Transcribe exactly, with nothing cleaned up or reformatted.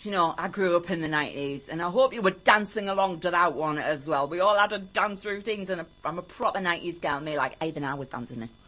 you know, I grew up in the nineties, and I hope you were dancing along to that one as well. We all had a dance routines, and a, I'm a proper nineties girl. Me, like, even I was dancing it.